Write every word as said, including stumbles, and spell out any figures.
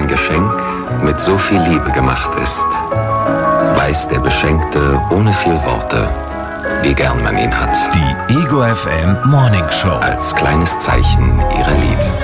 ein Geschenk mit so viel Liebe gemacht ist, weiß der Beschenkte ohne viel Worte, wie gern man ihn hat. Die Ego F M Morning Show. Als kleines Zeichen ihrer Liebe.